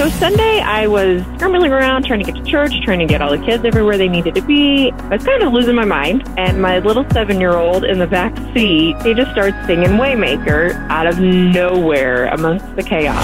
So Sunday, I was scrambling around trying to get to church, trying to get all the kids everywhere they needed to be. I was kind of losing my mind, and my little 7-year-old in the back seat, he just starts singing Waymaker out of nowhere amongst the chaos.